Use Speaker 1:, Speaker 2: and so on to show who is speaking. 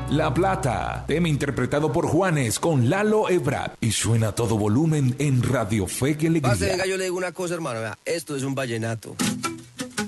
Speaker 1: La Plata, tema interpretado por Juanes con Lalo Ebrat. Y suena a todo volumen en Radio Fe y Alegría.
Speaker 2: Venga, yo le digo una cosa, hermano. Vea, esto es un vallenato.